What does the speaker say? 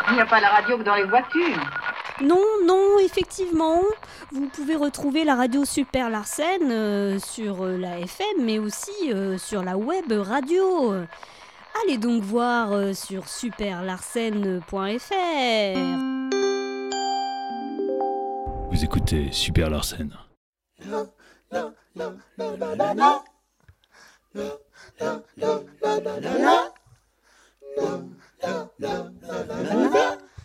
Il n'y a pas la radio que dans les voitures. Non, effectivement. Vous pouvez retrouver la radio Super Larsen sur la FM, mais aussi sur la web radio. Allez donc voir sur superlarsen.fr. Vous écoutez Super Larsen. La